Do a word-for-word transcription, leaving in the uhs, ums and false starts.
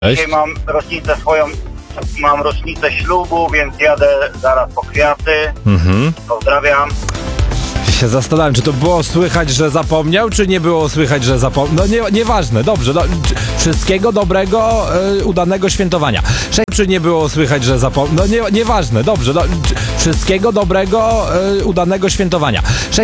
Dzisiaj mam rocznicę swoją, mam rocznicę ślubu, więc jadę zaraz po kwiaty. Mhm. Pozdrawiam. Się zastanawiam, czy to było słychać, że zapomniał, czy nie było słychać, że zapomniał. No nie, nieważne, dobrze. No, wszystkiego dobrego, y, udanego świętowania. Sze- Czy nie było słychać, że zapomniał. No nie, nieważne, dobrze. No, wszystkiego dobrego, y, udanego świętowania. Sze-